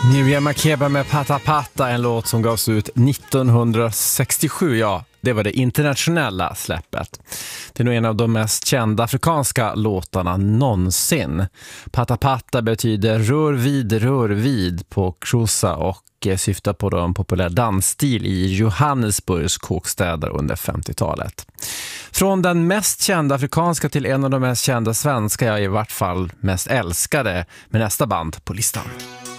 Miriam Makeba med Pata Pata, en låt som gavs ut 1967, ja. Det var det internationella släppet. Det är nog en av de mest kända afrikanska låtarna någonsin. Pata Pata betyder rör vid på Xhosa och syftar på en populär dansstil i Johannesburgs kåkstäder under 50-talet. Från den mest kända afrikanska till en av de mest kända svenska, jag i vart fall mest älskade, med nästa band på listan.